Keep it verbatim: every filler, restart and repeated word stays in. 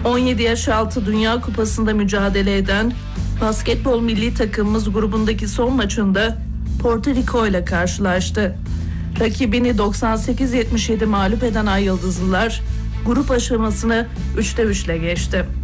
on yedi yaş altı Dünya Kupası'nda mücadele eden basketbol milli takımımız grubundaki son maçında Porto Rico ile karşılaştı. Rakibini doksan sekiz yetmiş yedi mağlup eden Ay Yıldızlılar grup aşamasını üçte üçle geçti.